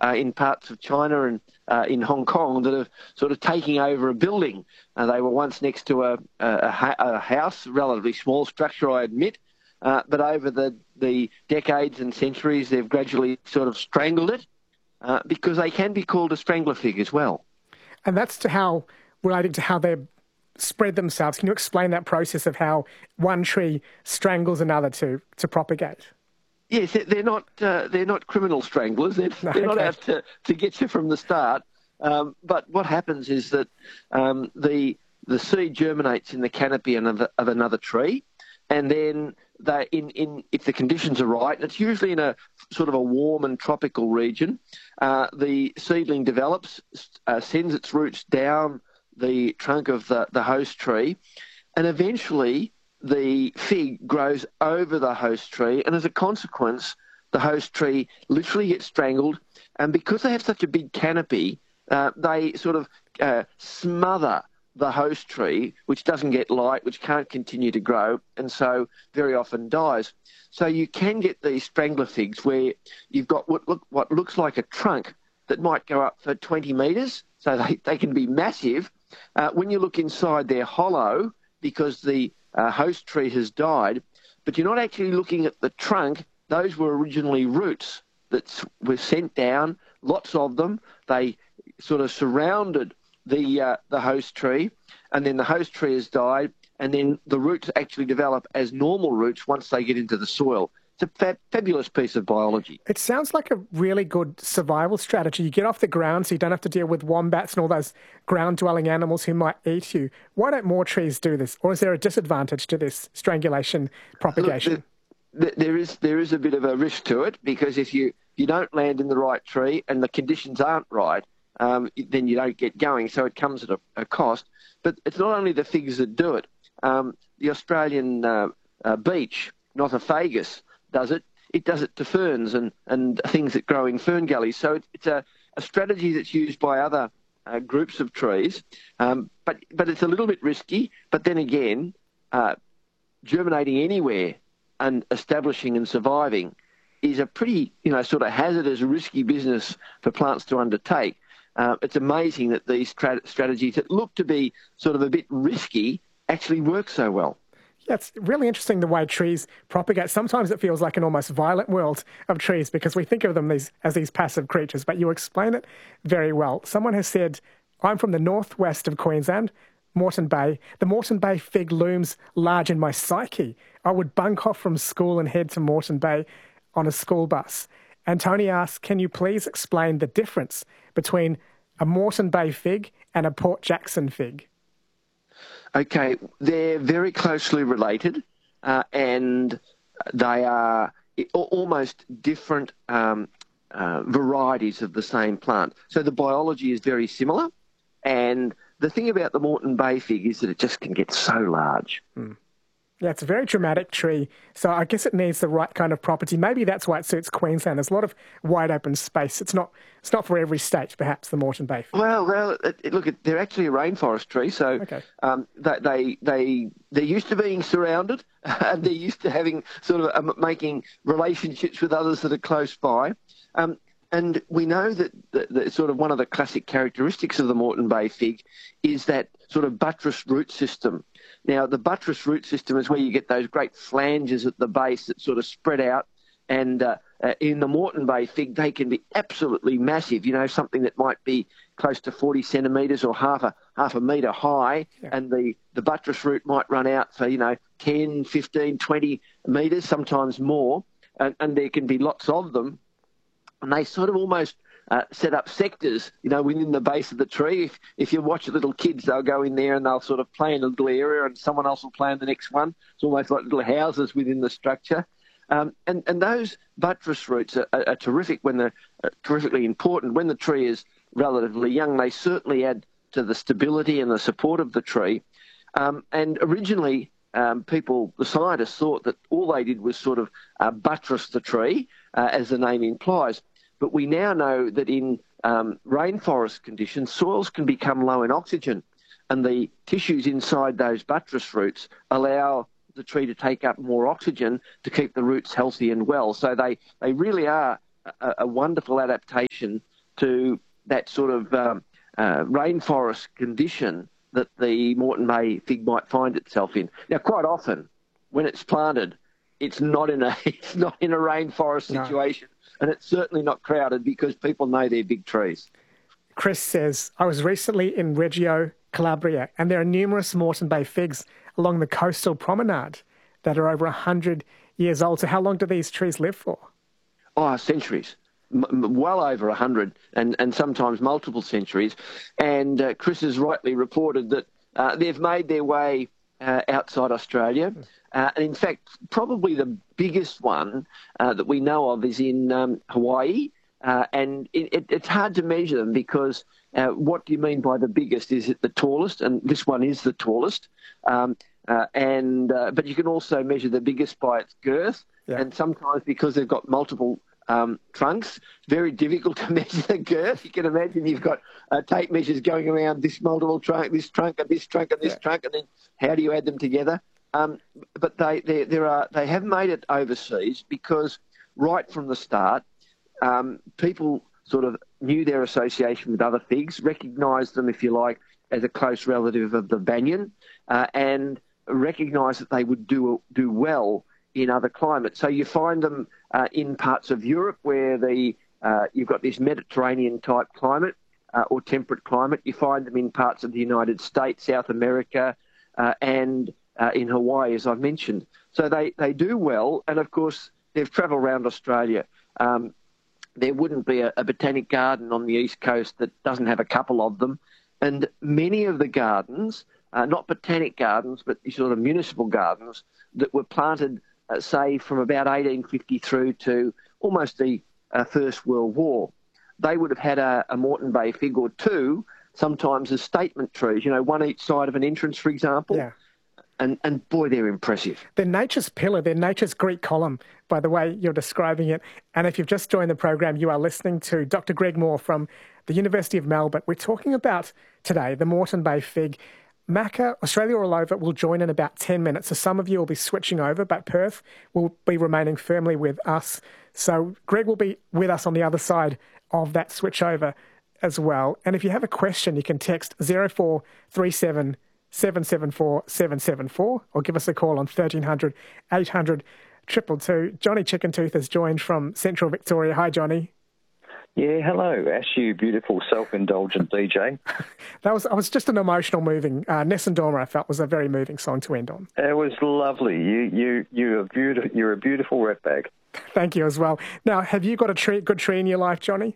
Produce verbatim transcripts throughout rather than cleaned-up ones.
uh, in parts of China and uh, in Hong Kong that are sort of taking over a building. Uh, they were once next to a, a, a house, a relatively small structure, I admit, uh, but over the, the decades and centuries, they've gradually sort of strangled it uh, because they can be called a strangler fig as well. And that's to how, relating to how they spread themselves. Can you explain that process of how one tree strangles another to, to propagate? Yes, they're not uh, they're not criminal stranglers. They're, No, they're not okay. out to, to get you from the start. Um, but what happens is that um, the the seed germinates in the canopy of, of another tree, and then they in, in if the conditions are right, and it's usually in a sort of a warm and tropical region, uh, the seedling develops, uh, sends its roots down the trunk of the, the host tree, and eventually the fig grows over the host tree, and as a consequence, the host tree literally gets strangled. And because they have such a big canopy, uh, they sort of uh, smother the host tree, which doesn't get light, which can't continue to grow, and so very often dies. So you can get these strangler figs where you've got what, look, what looks like a trunk that might go up for twenty metres, so they, they can be massive. Uh, when you look inside, they're hollow because the Uh, host tree has died, but you're not actually looking at the trunk. Those were originally roots that were sent down, lots of them. They sort of surrounded the uh, the host tree, and then the host tree has died, and then the roots actually develop as normal roots once they get into the soil. It's a fab- fabulous piece of biology. It sounds like a really good survival strategy. You get off the ground so you don't have to deal with wombats and all those ground-dwelling animals who might eat you. Why don't more trees do this? Or is there a disadvantage to this strangulation propagation? Look, the, there is there is a bit of a risk to it, because if you, you don't land in the right tree and the conditions aren't right, um, then you don't get going. So it comes at a, a cost. But it's not only the figs that do it. Um, the Australian uh, uh, beech, Nothofagus, does it. It does it to ferns and, and things that grow in fern gullies. So it, it's a, a strategy that's used by other uh, groups of trees, um, but, but it's a little bit risky. But then again, uh, germinating anywhere and establishing and surviving is a pretty, you know, sort of hazardous, risky business for plants to undertake. Uh, it's amazing that these tra- strategies that look to be sort of a bit risky actually work so well. Yeah, it's really interesting the way trees propagate. Sometimes it feels like an almost violent world of trees because we think of them these, as these passive creatures, but you explain it very well. Someone has said, I'm from the northwest of Queensland, Moreton Bay. The Moreton Bay fig looms large in my psyche. I would bunk off from school and head to Moreton Bay on a school bus. And Tony asks, can you please explain the difference between a Moreton Bay fig and a Port Jackson fig? Okay, they're very closely related, uh, and they are almost different um, uh, varieties of the same plant. So the biology is very similar, and the thing about the Moreton Bay fig is that it just can get so large. Mm. Yeah, it's a very dramatic tree, so I guess it needs the right kind of property. Maybe that's why it suits Queensland. There's a lot of wide open space. It's not it's not for every state, perhaps, the Moreton Bay fig. Well, well, it, it, look, they're actually a rainforest tree, so okay. um, they, they, they, they're used to being surrounded, and they're used to having sort of um, making relationships with others that are close by. Um, and we know that the, the, sort of one of the classic characteristics of the Moreton Bay fig is that sort of buttress root system. Now, the buttress root system is where you get those great flanges at the base that sort of spread out. And uh, uh, in the Moreton Bay fig, they can be absolutely massive, you know, something that might be close to forty centimetres or half a half a metre high. Yeah. And the, the buttress root might run out for, you know, ten, fifteen, twenty metres, sometimes more. And, and there can be lots of them. And they sort of almost uh, set up sectors, you know, within the base of the tree. If, if you watch little kids, they'll go in there and they'll sort of play in a little area and someone else will play in the next one. It's almost like little houses within the structure. Um, and, and those buttress roots are, are, are terrific when they're uh, terrifically important. When the tree is relatively young, they certainly add to the stability and the support of the tree. Um, and originally, um, people, the scientists, thought that all they did was sort of uh, buttress the tree, uh, as the name implies. But we now know that in um, rainforest conditions, soils can become low in oxygen, and the tissues inside those buttress roots allow the tree to take up more oxygen to keep the roots healthy and well. So they, they really are a, a wonderful adaptation to that sort of um, uh, rainforest condition that the Moreton Bay fig might find itself in. Now, quite often, when it's planted, it's not in a it's not in a rainforest situation, no. And it's certainly not crowded because people know they're big trees. Chris says, I was recently in Reggio, Calabria, and there are numerous Moreton Bay figs along the coastal promenade that are over one hundred years old. So how long do these trees live for? Oh, centuries. M- well over one hundred and, and sometimes multiple centuries. And uh, Chris has rightly reported that uh, they've made their way uh, outside Australia. Uh, and in fact, probably the biggest one uh, that we know of is in um, Hawaii. Uh, and it, it, it's hard to measure them because uh, what do you mean by the biggest? Is it the tallest? And this one is the tallest. Um, uh, and uh, but you can also measure the biggest by its girth. Yeah. And sometimes because they've got multiple um, trunks, it's very difficult to measure the girth. You can imagine you've got uh, tape measures going around this multiple trunk, this trunk and this trunk and this yeah. trunk, and then how do you add them together? Um, but they, they, there are, they have made it overseas because right from the start, Um, people sort of knew their association with other figs, recognised them, if you like, as a close relative of the banyan, uh, and recognised that they would do do well in other climates. So you find them uh, in parts of Europe where the uh, you've got this Mediterranean-type climate uh, or temperate climate. You find them in parts of the United States, South America, uh, and uh, in Hawaii, as I've mentioned. So they, they do well, and, of course, they've travelled around Australia. Um, There wouldn't be a, a botanic garden on the East Coast that doesn't have a couple of them. And many of the gardens, uh, not botanic gardens, but sort of municipal gardens that were planted, uh, say, from about eighteen fifty through to almost the uh, First World War, they would have had a, a Moreton Bay fig or two, sometimes as statement trees, you know, one each side of an entrance, for example. Yeah. And, and boy, they're impressive. They're nature's pillar. They're nature's Greek column, by the way you're describing it. And if you've just joined the program, you are listening to Doctor Greg Moore from the University of Melbourne. We're talking about today the Moreton Bay fig. Macca, Australia all over, will join in about ten minutes. So some of you will be switching over, but Perth will be remaining firmly with us. So Greg will be with us on the other side of that switch over as well. And if you have a question, you can text zero four three seven seven seven four seven seven four or give us a call on thirteen hundred eight hundred two two two. Johnny Chickentooth has joined from Central Victoria. Hi, Johnny. Yeah, hello, Ash, you beautiful self-indulgent D J. That was I was just an emotional, moving. Uh, Nessun Dorma, I felt, was a very moving song to end on. It was lovely. You, you, you're a beautiful. You're a beautiful ratbag. Thank you as well. Now, have you got a tree, good tree in your life, Johnny?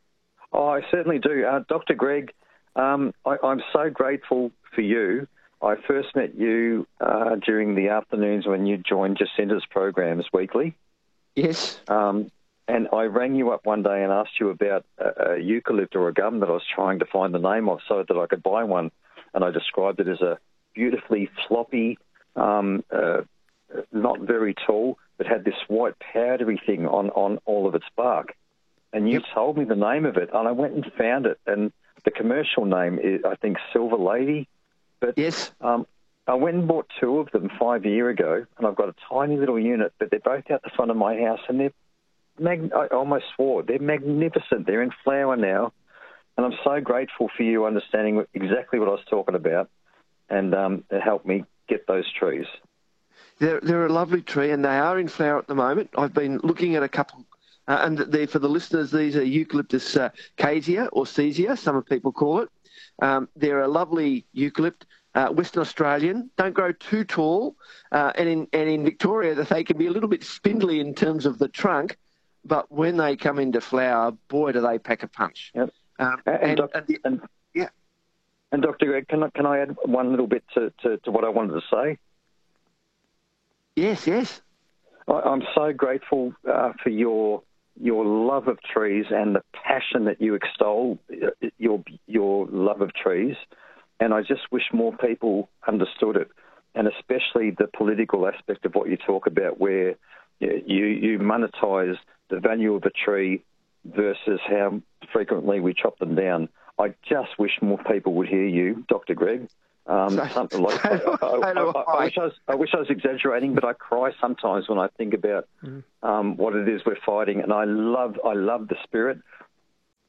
Oh, I certainly do, uh, Doctor Greg. Um, I, I'm so grateful for you. I first met you uh, during the afternoons when you joined Jacinta's programs weekly. Yes. Um, and I rang you up one day and asked you about a, a eucalypt or a gum that I was trying to find the name of so that I could buy one. And I described it as a beautifully floppy, um, uh, not very tall, but had this white powdery thing on, on all of its bark. And you yep. told me the name of it, and I went and found it. And the commercial name is, I think, Silver Lady. But yes. Um, I went and bought two of them five years ago, and I've got a tiny little unit, but they're both out the front of my house, and they're, mag- I almost swore, they're magnificent. They're in flower now, and I'm so grateful for you understanding exactly what I was talking about, and um, it helped me get those trees. They're, they're a lovely tree, and they are in flower at the moment. I've been looking at a couple, uh, and they, for the listeners, these are Eucalyptus uh, cassia or caesia, some people call it. Um, they're a lovely eucalypt, uh, Western Australian, don't grow too tall, uh, and in and in Victoria they can be a little bit spindly in terms of the trunk, but when they come into flower, boy, do they pack a punch. Yep. Um, and, and, doc, and, the, and yeah. And Doctor Greg, can I, can I add one little bit to, to, to what I wanted to say? Yes, yes. I, I'm so grateful uh, for your your love of trees and the passion that you extol your your love of trees. And I just wish more people understood it, and especially the political aspect of what you talk about, where you, you monetize the value of a tree versus how frequently we chop them down. I just wish more people would hear you, Doctor Greg. Um, something like I, I, I, I, I, wish I, was, I wish I was exaggerating, but I cry sometimes when I think about um, what it is we're fighting. And I love, I love the spirit.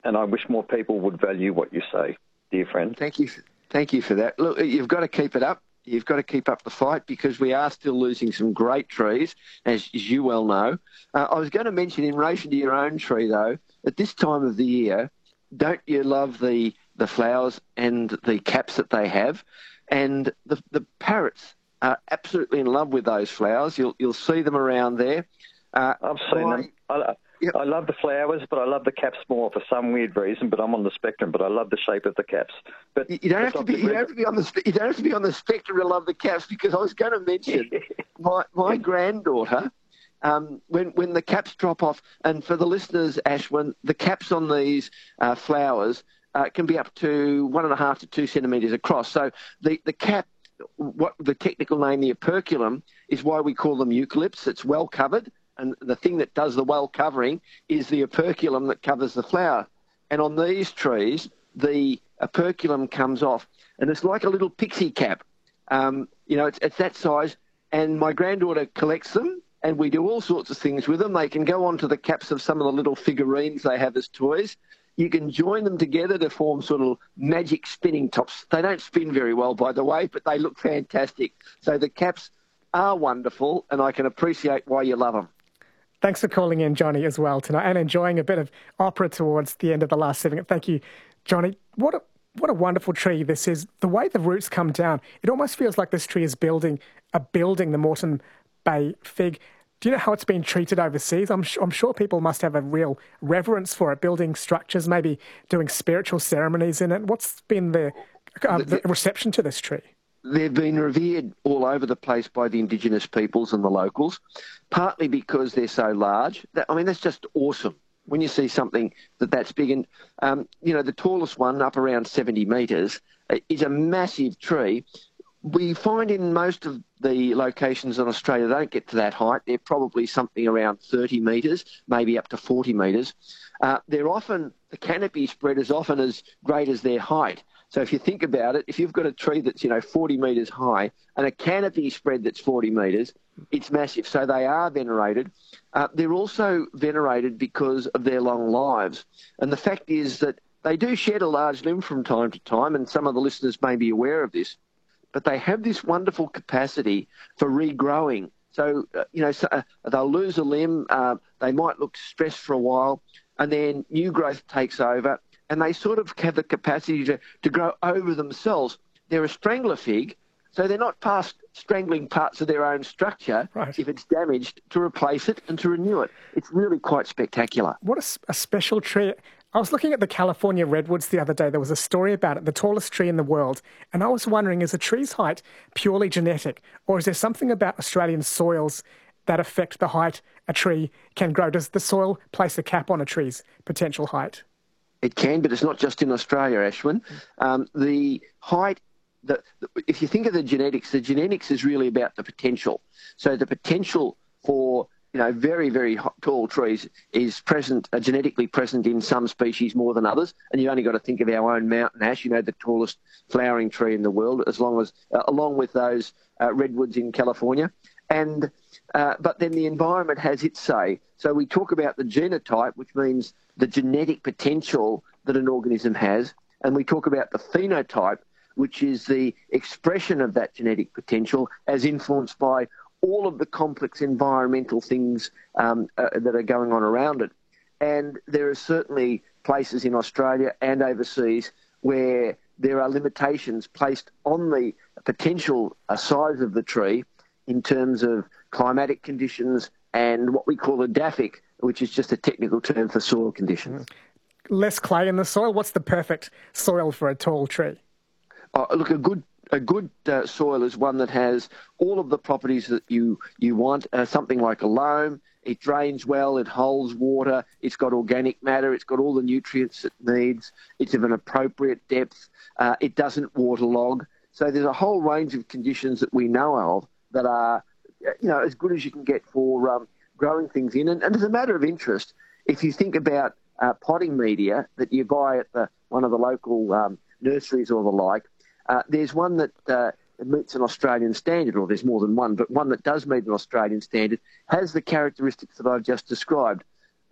and I wish more people would value what you say, dear friend. Thank you. Thank you for that. Look, you've got to keep it up. You've got to keep up the fight because we are still losing some great trees, as, as you well know. Uh, I was going to mention in relation to your own tree, though, at this time of the year, don't you love the, the flowers and the caps that they have? And the, the parrots are absolutely in love with those flowers. You'll, you'll see them around there. Uh, I've seen I, them. I, yep. I love the flowers, but I love the caps more for some weird reason. But I'm on the spectrum. But I love the shape of the caps. But you don't have to be. You don't have to be on the. You don't have to be on the spectrum to love the caps because I was going to mention my my granddaughter. Um, when when the caps drop off, and for the listeners, Ash, when the caps on these uh, flowers uh, can be up to one and a half to two centimetres across. So the the cap. What the technical name, the operculum, is why we call them eucalypts. It's well covered, and the thing that does the well covering is the operculum that covers the flower. And on these trees, the operculum comes off, and it's like a little pixie cap. Um, you know, it's, it's that size. And my granddaughter collects them, and we do all sorts of things with them. They can go onto the caps of some of the little figurines they have as toys. You can join them together to form sort of magic spinning tops. They don't spin very well, by the way, but they look fantastic. So the caps are wonderful, and I can appreciate why you love them. Thanks for calling in, Johnny, as well tonight, and enjoying a bit of opera towards the end of the last segment. Thank you, Johnny. What a what a wonderful tree this is. The way the roots come down, it almost feels like this tree is building a building, the Moreton Bay fig. Do you know how it's been treated overseas? I'm, I'm sure people must have a real reverence for it, building structures, maybe doing spiritual ceremonies in it. What's been the, um, the reception to this tree? They've been revered all over the place by the Indigenous peoples and the locals, partly because they're so large. That, I mean, that's just awesome when you see something that that's big. And, um, you know, the tallest one, up around seventy metres, is a massive tree. We find in most of the locations in Australia, they don't get to that height. They're probably something around thirty metres, maybe up to forty metres. Uh, they're often, the canopy spread is often as great as their height. So if you think about it, if you've got a tree that's, you know, forty metres high and a canopy spread that's forty metres, it's massive. So they are venerated. Uh, they're also venerated because of their long lives. And the fact is that they do shed a large limb from time to time, and some of the listeners may be aware of this. But they have this wonderful capacity for regrowing. So, uh, you know, so, uh, they'll lose a limb, uh, they might look stressed for a while, and then new growth takes over, and they sort of have the capacity to, to grow over themselves. They're a strangler fig, so they're not past strangling parts of their own structure right. if it's damaged to replace it and to renew it. It's really quite spectacular. What a, a special tree. I was looking at the California redwoods the other day. There was a story about it, the tallest tree in the world. And I was wondering, is a tree's height purely genetic, or is there something about Australian soils that affect the height a tree can grow? Does the soil place a cap on a tree's potential height? It can, but it's not just in Australia, Ashwin. Um, the height, the, if you think of the genetics, the genetics is really about the potential. So the potential for you know, very, very tall trees is present, uh, genetically present in some species more than others. And you only got to think of our own mountain ash, you know, the tallest flowering tree in the world, as long as, uh, along with those uh, redwoods in California. And uh, but then the environment has its say. So we talk about the genotype, which means the genetic potential that an organism has, and we talk about the phenotype, which is the expression of that genetic potential as influenced by all of the complex environmental things um, uh, that are going on around it. And there are certainly places in Australia and overseas where there are limitations placed on the potential uh, size of the tree in terms of climatic conditions and what we call a edaphic, which is just a technical term for soil conditions. Less clay in the soil? What's the perfect soil for a tall tree? Oh, look, a good A good uh, soil is one that has all of the properties that you, you want, uh, something like a loam. It drains well, it holds water, it's got organic matter, it's got all the nutrients it needs, it's of an appropriate depth, uh, it doesn't waterlog. So there's a whole range of conditions that we know of that are, you know, as good as you can get for um, growing things in. And, and as a matter of interest, if you think about uh, potting media that you buy at the, one of the local um, nurseries or the like, Uh, there's one that uh, meets an Australian standard, or there's more than one, but one that does meet an Australian standard has the characteristics that I've just described.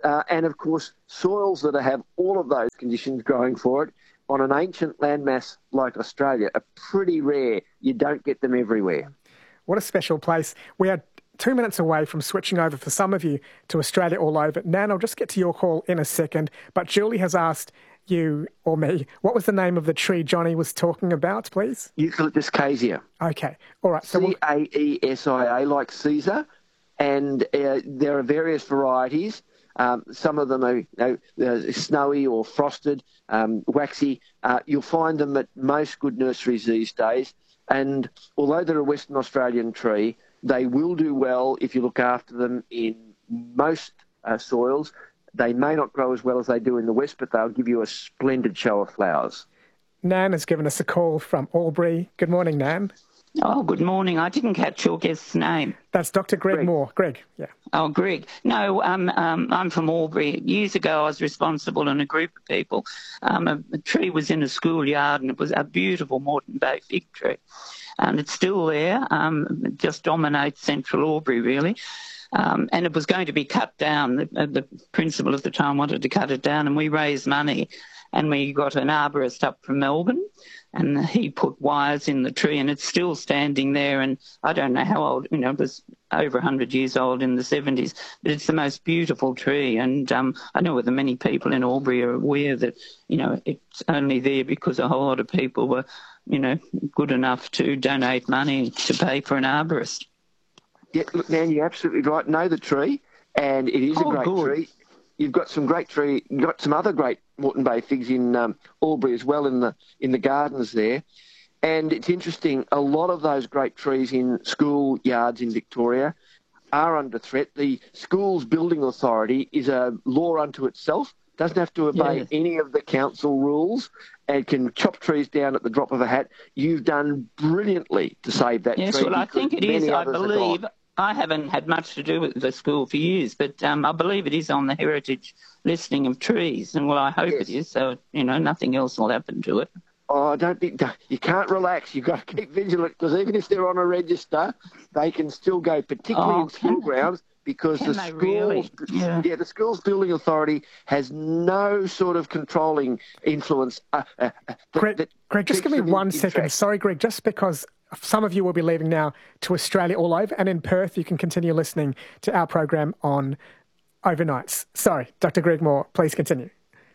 uh, and of course soils that have all of those conditions growing for it on an ancient landmass like Australia are pretty rare. You don't get them everywhere. What a special place. We are two minutes away from switching over for some of you to Australia All Over. Nan, I'll just get to your call in a second, but Julie has asked you or me, what was the name of the tree Johnny was talking about, please? Eucalyptus caesia. Okay, all right. So C A E S I A, like Caesar, and uh, there are various varieties. Um, some of them are you know, uh, snowy or frosted, um, waxy. Uh, you'll find them at most good nurseries these days. And although they're a Western Australian tree, they will do well if you look after them in most uh, soils. They may not grow as well as they do in the West, but they'll give you a splendid show of flowers. Nan has given us a call from Albury. Good morning, Nan. Oh, good morning. I didn't catch your guest's name. That's Doctor Greg, Greg. Moore. Greg, yeah. Oh, Greg. No, um, um, I'm from Albury. Years ago, I was responsible in a group of people. Um, a, a tree was in a schoolyard, and it was a beautiful Moreton Bay fig tree. And it's still there. Um, it just dominates central Albury, really. Um, and it was going to be cut down. The, the principal at the time wanted to cut it down, and we raised money. And we got an arborist up from Melbourne, and he put wires in the tree, and it's still standing there. And I don't know how old, you know, it was over one hundred years old in the seventies, but it's the most beautiful tree. And um, I know that many people in Albury are aware that, you know, it's only there because a whole lot of people were, you know, good enough to donate money to pay for an arborist. Yeah, look, Nan, you're absolutely right. Know the tree, and it is Oh, a great good. tree. You've got some great tree. You've got some other great Moreton Bay figs in um, Albury as well in the in the gardens there. And it's interesting. A lot of those great trees in school yards in Victoria are under threat. The Schools Building Authority is a law unto itself. Doesn't have to obey Yes. any of the council rules and can chop trees down at the drop of a hat. You've done brilliantly to save that Yes, tree. well, I because think it is. many I others are believe. gone. I haven't had much to do with the school for years, but um, I believe it is on the heritage listing of trees. And, well, I hope Yes. it is, so, you know, nothing else will happen to it. Oh, I don't think you can't relax. You've got to keep vigilant because even if they're on a register, they can still go, particularly Oh, in school can they? grounds, because Can the they schools, really? yeah. Yeah. the schools building authority has no sort of controlling influence. Uh, uh, uh, that- Greg, that Greg, just keeps give me them in- one in second. track. Sorry, Greg, just because some of you will be leaving now to Australia All Over, and in Perth you can continue listening to our program on overnights. Sorry, Doctor Greg Moore, please continue.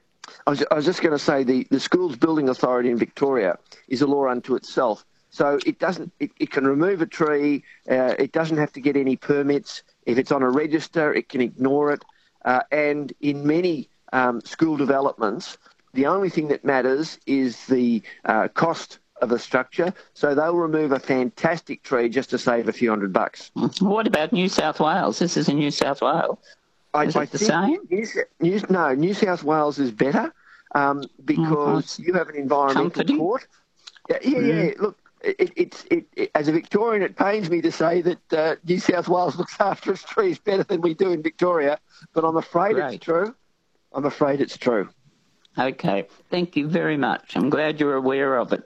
I was, I was just going to say the, the schools building authority in Victoria is a law unto itself. So it doesn't. It, it can remove a tree. Uh, it doesn't have to get any permits. If it's on a register, it can ignore it. Uh, and in many um, school developments, the only thing that matters is the uh, cost of a structure. So they'll remove a fantastic tree just to save a few hundred bucks. What about New South Wales? This is in New South Wales. I, Is I it the think same? New, New, no, New South Wales is better um, because Mhm. you have an environmental Comforting. court. Yeah, yeah, yeah. Look, it, it's it, it, as a Victorian, it pains me to say that uh, New South Wales looks after its trees better than we do in Victoria, but I'm afraid Great. it's true. I'm afraid it's true. Okay. Thank you very much. I'm glad you're aware of it.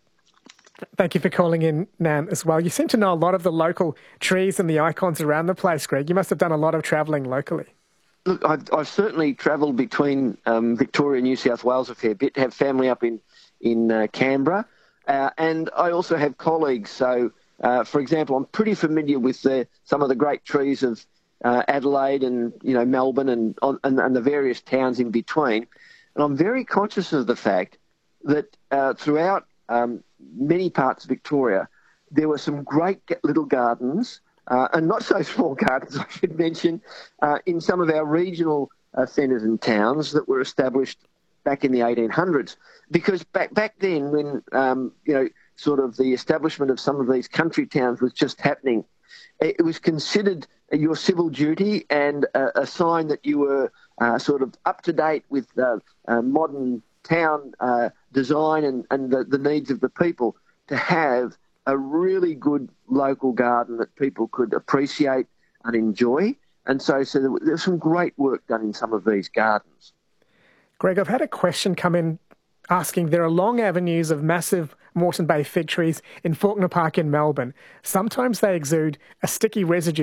Thank you for calling in, Nan, as well. You seem to know a lot of the local trees and the icons around the place, Greg. You must have done a lot of travelling locally. Look, I've, I've certainly travelled between um, Victoria and New South Wales a fair bit, have family up in, in uh, Canberra, uh, and I also have colleagues. So, uh, for example, I'm pretty familiar with the, some of the great trees of uh, Adelaide and, you know, Melbourne and, on, and, and the various towns in between. And I'm very conscious of the fact that uh, throughout um, many parts of Victoria, there were some great little gardens, uh, and not so small gardens, I should mention, uh, in some of our regional uh, centres and towns that were established back in the eighteen hundreds. Because back back then, when um, you know, sort of the establishment of some of these country towns was just happening, it was considered your civil duty and a, a sign that you were uh, sort of up to date with uh, uh, modern town uh, design and, and the, the needs of the people to have a really good local garden that people could appreciate and enjoy. And so, so there, there's some great work done in some of these gardens. Greg, I've had a question come in asking, there are long avenues of massive Moreton Bay fig trees in Faulkner Park in Melbourne. Sometimes they exude a sticky residue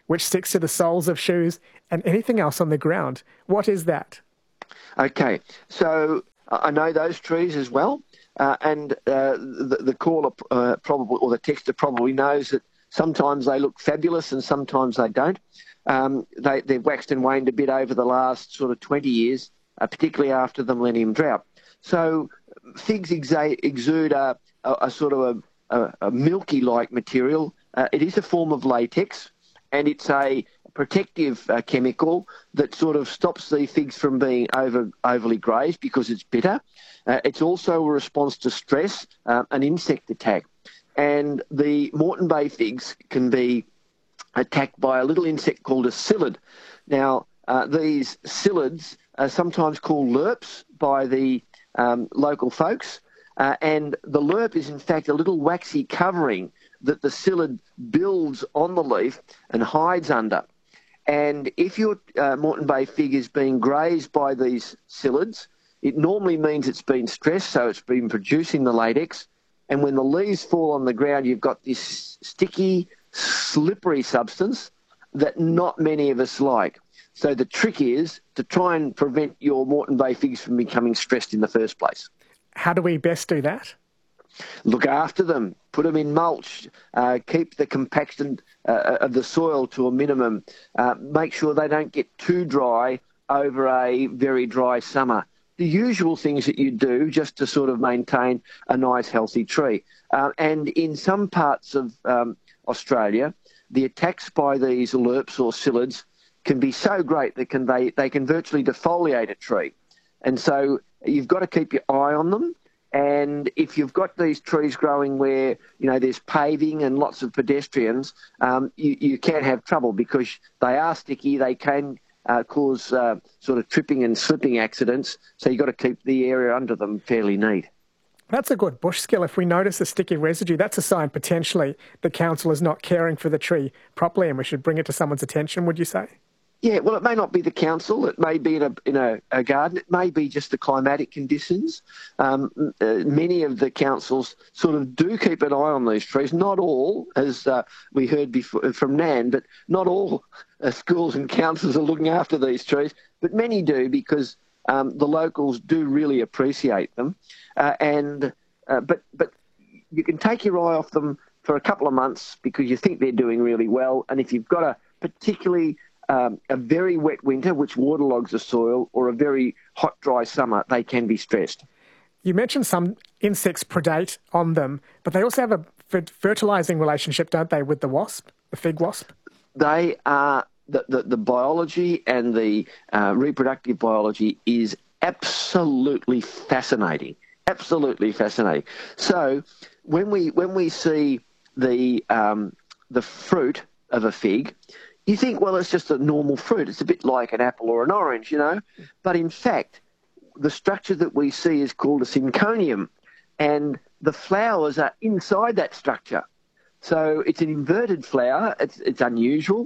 which sticks to the soles of shoes and anything else on the ground. What is that? Okay, so I know those trees as well, uh, and uh, the, the caller uh, probably, or the texter probably knows that sometimes they look fabulous and sometimes they don't. Um, they, they've waxed and waned a bit over the last sort of twenty years, uh, particularly after the millennium drought. So figs exa- exude a, a, a sort of a, a, a milky-like material. Uh, it is a form of latex, and it's a protective uh, chemical that sort of stops the figs from being over overly grazed because it's bitter. Uh, it's also a response to stress, uh, an insect attack. And the Moreton Bay figs can be attacked by a little insect called a psyllid. Now, uh, these psyllids are sometimes called lerps by the um, local folks, uh, and the lerp is in fact a little waxy covering that the psyllid builds on the leaf and hides under. And if your uh, Moreton Bay fig is being grazed by these psyllids, it normally means it's been stressed, so it's been producing the latex. And when the leaves fall on the ground, you've got this sticky, slippery substance that not many of us like. So the trick is to try and prevent your Moreton Bay figs from becoming stressed in the first place. How do we best do that? Look after them, put them in mulch, uh, keep the compaction uh, of the soil to a minimum, uh, make sure they don't get too dry over a very dry summer. The usual things that you do just to sort of maintain a nice healthy tree. Uh, and in some parts of um, Australia, the attacks by these lerps or psyllids can be so great that can they, they can virtually defoliate a tree. And so you've got to keep your eye on them. And if you've got these trees growing where, you know, there's paving and lots of pedestrians, um, you, you can have trouble because they are sticky. They can uh, cause uh, sort of tripping and slipping accidents. So you've got to keep the area under them fairly neat. That's a good bush skill. If we notice a sticky residue, that's a sign potentially the council is not caring for the tree properly and we should bring it to someone's attention, would you say? Yeah, well, it may not be the council. It may be in a in a, a garden. It may be just the climatic conditions. Um, uh, many of the councils sort of do keep an eye on these trees. Not all, as uh, we heard before from Nan, but not all uh, schools and councils are looking after these trees. But many do because um, the locals do really appreciate them. Uh, and uh, but but you can take your eye off them for a couple of months because you think they're doing really well. And if you've got a particularly Um, a very wet winter, which waterlogs the soil, or a very hot, dry summer, they can be stressed. You mentioned some insects predate on them, but they also have a fertilising relationship, don't they, with the wasp, the fig wasp? They are, the, the, the biology and the uh, reproductive biology is absolutely fascinating, absolutely fascinating. So when we when we see the um, the fruit of a fig, you think, well, it's just a normal fruit. It's a bit like an apple or an orange, you know. But in fact, the structure that we see is called a synconium, and the flowers are inside that structure. So it's an inverted flower. It's, it's unusual.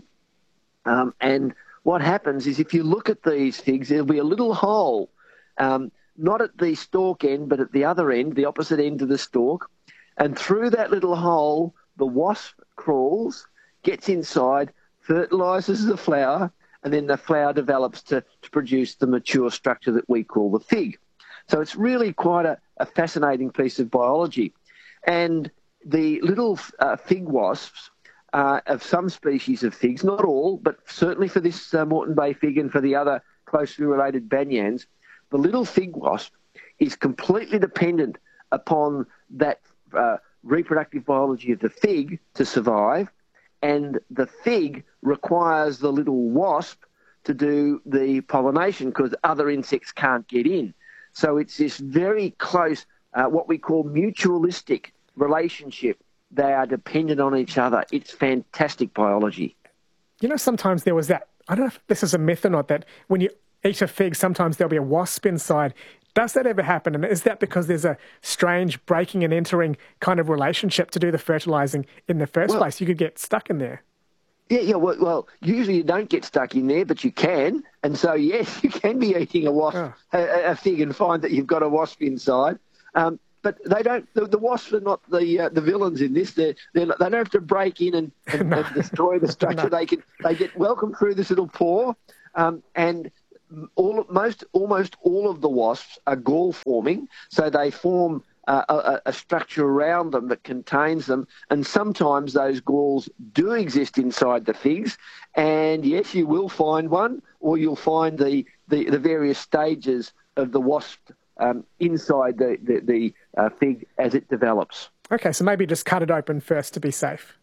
Um, and what happens is if you look at these figs, there'll be a little hole, um, not at the stalk end, but at the other end, the opposite end of the stalk. And through that little hole, the wasp crawls, gets inside, fertilises the flower, and then the flower develops to, to produce the mature structure that we call the fig. So it's really quite a, a fascinating piece of biology. And the little uh, fig wasps uh, of some species of figs, not all, but certainly for this uh, Moreton Bay fig and for the other closely related banyans, the little fig wasp is completely dependent upon that uh, reproductive biology of the fig to survive. And the fig requires the little wasp to do the pollination because other insects can't get in. So it's this very close, uh, what we call mutualistic relationship. They are dependent on each other. It's fantastic biology. You know, sometimes there was that, I don't know if this is a myth or not, that when you eat a fig, sometimes there'll be a wasp inside. Does that ever happen? And is that because there's a strange breaking and entering kind of relationship to do the fertilising in the first well, place? You could get stuck in there. Yeah, yeah. Well, well, usually you don't get stuck in there, but you can. And so, yes, you can be eating a wasp, oh. a, a fig, and find that you've got a wasp inside. Um, but they don't. The, the wasps are not the uh, the villains in this. They're, they're not, they don't have to break in and, and, No. and destroy the structure. No. They can they get welcome through this little pore, um, and all most almost all of the wasps are gall forming, so they form uh, a, a structure around them that contains them, and sometimes those galls do exist inside the figs, and yes, you will find one, or you'll find the, the, the various stages of the wasp um, inside the, the, the uh, fig as it develops. Okay, so maybe just cut it open first to be safe.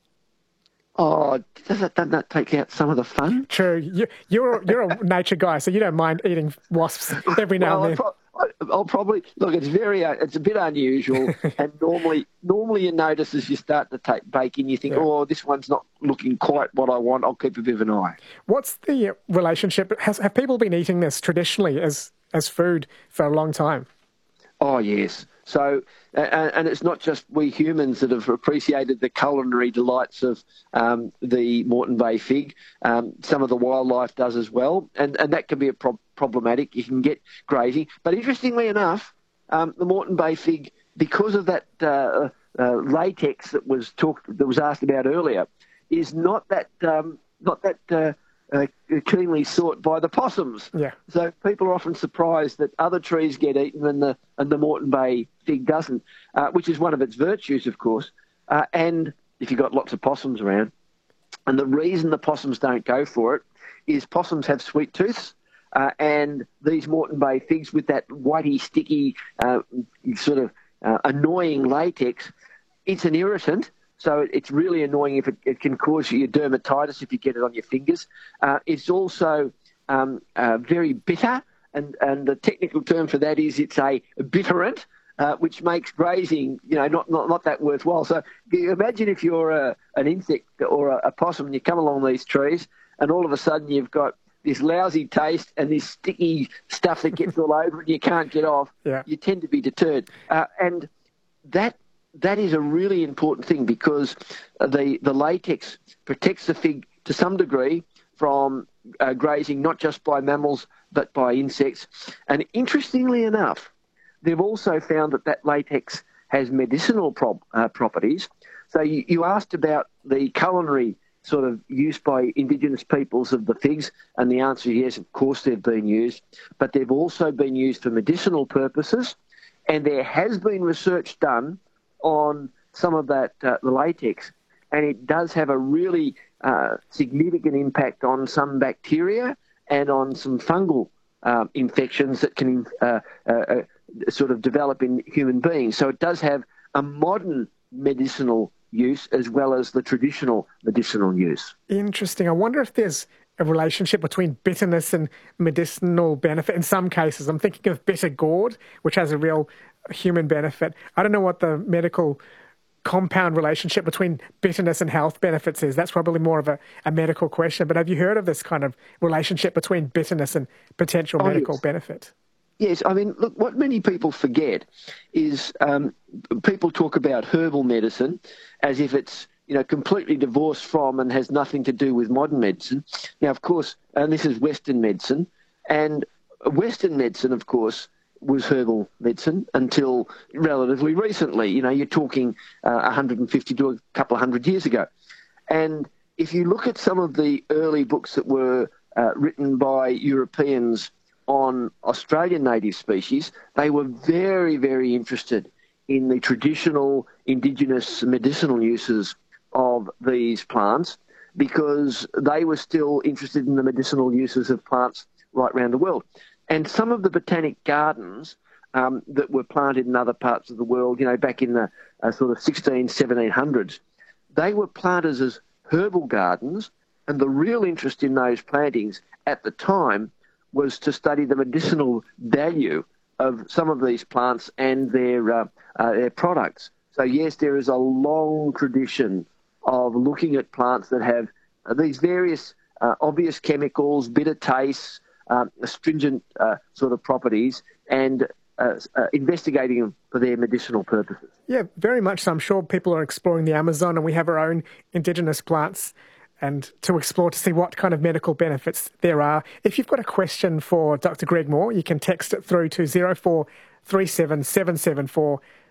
Oh, does that, doesn't that take out some of the fun? True. You, you're you're a nature guy, so you don't mind eating wasps every now well, and then. I'll, pro- I'll probably look. It's very. Uh, it's a bit unusual, and normally, normally you notice as you start to take bacon, you think, Yeah. "Oh, this one's not looking quite what I want." I'll keep a bit of an eye. What's the relationship? Has, have people been eating this traditionally as as food for a long time? Oh yes. So, and, and it's not just we humans that have appreciated the culinary delights of um, the Moreton Bay fig. Um, some of the wildlife does as well, and, and that can be a pro- problematic. You can get grazing. But interestingly enough, um, the Moreton Bay fig, because of that uh, uh, latex that was talked, that was asked about earlier, is not that um, not that uh, uh, keenly sought by the possums. Yeah. So people are often surprised that other trees get eaten and the and the Moreton Bay fig doesn't, uh, which is one of its virtues, of course. Uh, and if you've got lots of possums around, and the reason the possums don't go for it is possums have sweet tooths, uh, and these Moreton Bay figs with that whitey, sticky, uh, sort of uh, annoying latex, it's an irritant. So it's really annoying if it, it can cause you dermatitis if you get it on your fingers. Uh, it's also um, uh, very bitter, and, and the technical term for that is it's a bitterant, uh, which makes grazing, you know, not, not, not that worthwhile. So you imagine if you're a, an insect or a, a possum and you come along these trees and all of a sudden you've got this lousy taste and this sticky stuff that gets all over and you can't get off, Yeah. you tend to be deterred. Uh, and that That is a really important thing because the, the latex protects the fig to some degree from uh, grazing, not just by mammals, but by insects. And interestingly enough, they've also found that that latex has medicinal pro- uh, properties. So you, you asked about the culinary sort of use by indigenous peoples of the figs, and the answer is yes, of course they've been used, but they've also been used for medicinal purposes, and there has been research done on some of that uh, the latex, and it does have a really uh, significant impact on some bacteria and on some fungal um, infections that can uh, uh, uh, sort of develop in human beings. So it does have a modern medicinal use as well as the traditional medicinal use. Interesting. I wonder if there's a relationship between bitterness and medicinal benefit in some cases. I'm thinking of bitter gourd, which has a real human benefit. I don't know what the medical compound relationship between bitterness and health benefits is. That's probably more of a, a medical question. But have you heard of this kind of relationship between bitterness and potential Oh, medical yes. benefit? Yes, I mean, look, what many people forget is um, people talk about herbal medicine as if it's, you know, completely divorced from and has nothing to do with modern medicine. Now, of course, and this is Western medicine, and Western medicine, of course, was herbal medicine until relatively recently. You know, you're talking uh, one hundred fifty to a couple of hundred years ago. And if you look at some of the early books that were uh, written by Europeans on Australian native species, they were very, very interested in the traditional indigenous medicinal uses of these plants because they were still interested in the medicinal uses of plants right around the world. And some of the botanic gardens um, that were planted in other parts of the world, you know, back in the uh, sort of sixteen, seventeen hundreds, they were planted as herbal gardens, and the real interest in those plantings at the time was to study the medicinal value of some of these plants and their uh, uh, their products. So yes, there is a long tradition of looking at plants that have uh, these various uh, obvious chemicals, bitter tastes, um, astringent uh, sort of properties, and uh, uh, investigating them for their medicinal purposes. Yeah, very much so. I'm sure people are exploring the Amazon, and we have our own indigenous plants and to explore to see what kind of medical benefits there are. If you've got a question for Doctor Greg Moore, you can text it through to zero four three seven seven seven four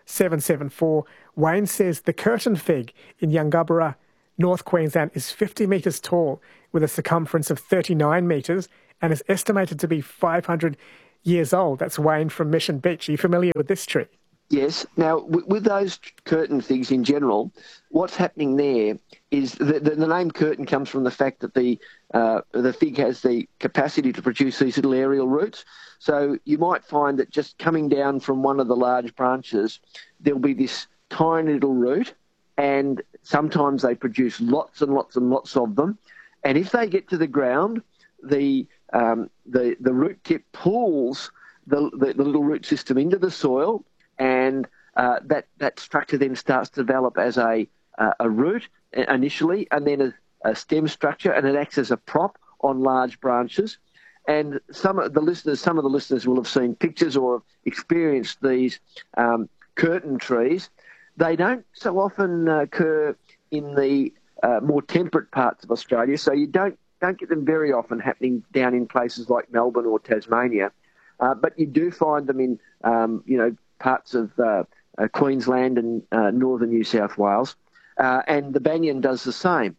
seven seven four. Wayne says the curtain fig in Yungaburra, North Queensland, is fifty metres tall with a circumference of thirty-nine metres and is estimated to be five hundred years old. That's Wayne from Mission Beach. Are you familiar with this tree? Yes. Now, with, with those curtain figs in general, what's happening there is the, the, the name curtain comes from the fact that the uh, the fig has the capacity to produce these little aerial roots. So you might find that just coming down from one of the large branches, there'll be this tiny little root, and sometimes they produce lots and lots and lots of them. And if they get to the ground, the um, the, the root tip pulls the, the, the little root system into the soil, and uh, that, that structure then starts to develop as a, uh, a root initially, and then a, a stem structure, and it acts as a prop on large branches. And some of the listeners, some of the listeners will have seen pictures or have experienced these um, curtain trees. They don't so often uh, occur in the uh, more temperate parts of Australia, so you don't don't get them very often happening down in places like Melbourne or Tasmania. Uh, but you do find them in, um, you know, parts of uh, uh, Queensland and uh, northern New South Wales, uh, and the banyan does the same.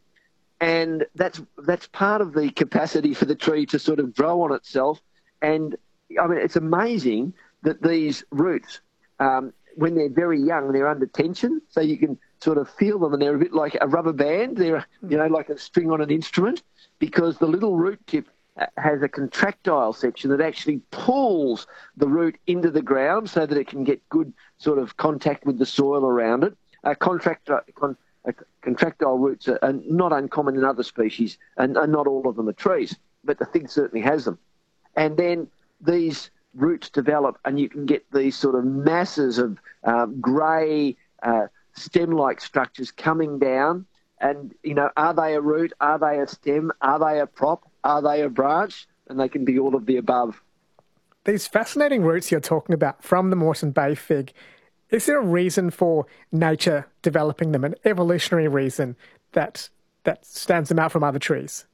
And that's that's part of the capacity for the tree to sort of grow on itself. And I mean, it's amazing that these roots, um, when they're very young, they're under tension, so you can sort of feel them, and they're a bit like a rubber band. They're, you know, like a string on an instrument, because the little root tip has a contractile section that actually pulls the root into the ground so that it can get good sort of contact with the soil around it. Uh, contractile, con, uh, contractile roots are, are not uncommon in other species, and, and not all of them are trees, but the fig certainly has them. And then these roots develop, and you can get these sort of masses of um, grey uh, stem-like structures coming down. And, you know, are they a root? Are they a stem? Are they a prop? Are they a branch? And they can be all of the above. These fascinating roots you're talking about from the Moreton Bay fig, is there a reason for nature developing them, an evolutionary reason that that stands them out from other trees?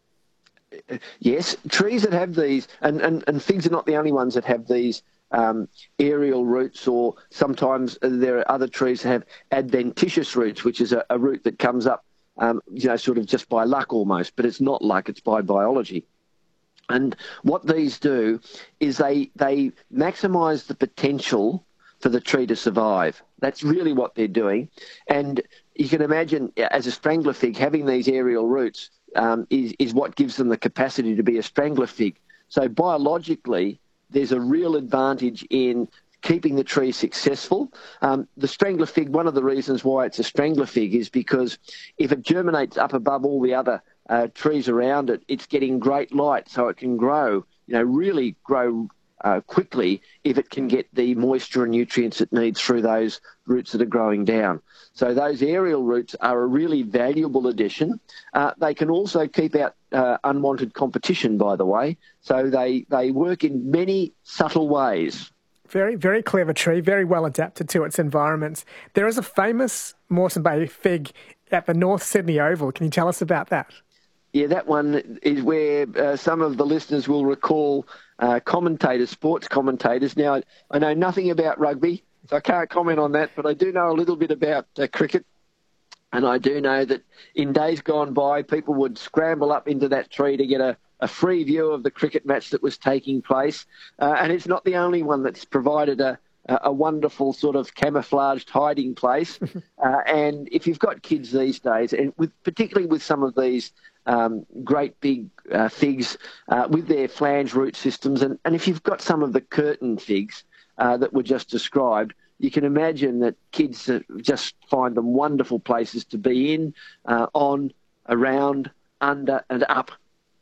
Yes, trees that have these, and, and, and figs are not the only ones that have these um, aerial roots, or sometimes there are other trees that have adventitious roots, which is a, a root that comes up Um, you know, sort of just by luck almost, but it's not luck, it's by biology. And what these do is they they maximise the potential for the tree to survive. That's really what they're doing. And you can imagine, as a strangler fig, having these aerial roots um, is, is what gives them the capacity to be a strangler fig. So biologically, there's a real advantage in keeping the tree successful. Um, the strangler fig, one of the reasons why it's a strangler fig is because if it germinates up above all the other uh, trees around it, it's getting great light, so it can grow, you know, really grow uh, quickly if it can get the moisture and nutrients it needs through those roots that are growing down. So those aerial roots are a really valuable addition. Uh, they can also keep out uh, unwanted competition, by the way, so they, they work in many subtle ways. Very, very clever tree, very well adapted to its environments. There is a famous Moreton Bay fig at the North Sydney Oval. Can you tell us about that? Yeah, that one is where uh, some of the listeners will recall uh, commentators, sports commentators. Now, I know nothing about rugby, so I can't comment on that, but I do know a little bit about uh, cricket. And I do know that in days gone by, people would scramble up into that tree to get a, a free view of the cricket match that was taking place. Uh, and it's not the only one that's provided a, a wonderful sort of camouflaged hiding place. uh, and if you've got kids these days, and with, particularly with some of these um, great big uh, figs uh, with their flange root systems, and, and if you've got some of the curtain figs uh, that were just described, you can imagine that kids uh, just find them wonderful places to be in, uh, on, around, under and up.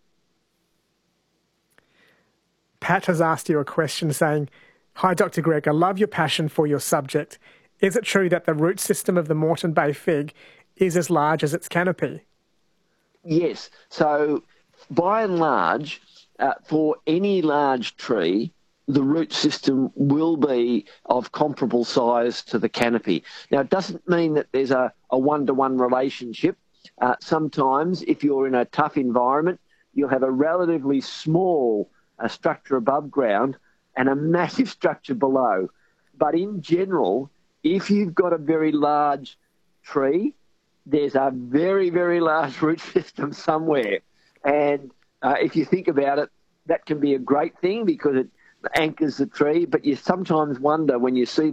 Pat has asked you a question saying, "Hi, Doctor Greg, I love your passion for your subject. Is it true that the root system of the Moreton Bay fig is as large as its canopy?" Yes. So by and large, uh, for any large tree, the root system will be of comparable size to the canopy. Now, it doesn't mean that there's a, a one-to-one relationship. Uh, sometimes, if you're in a tough environment, you'll have a relatively small uh, structure above ground and a massive structure below. But in general, if you've got a very large tree, there's a very, very large root system somewhere. And uh, if you think about it, that can be a great thing because it anchors the tree, but you sometimes wonder when you see